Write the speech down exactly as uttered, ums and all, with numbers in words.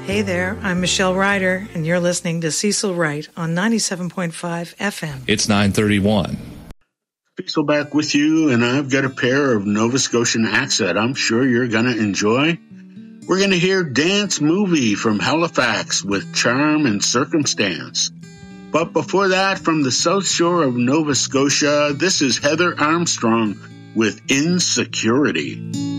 Hey there, I'm Michelle Ryder, and you're listening to Cecil Wright on ninety-seven point five F M. It's nine thirty-one. Cecil back with you, and I've got a pair of Nova Scotian acts that I'm sure you're going to enjoy. We're going to hear Dance Movie from Halifax with Charm and Circumstance. But before that, from the South Shore of Nova Scotia, this is Heather Armstrong with Insecurity.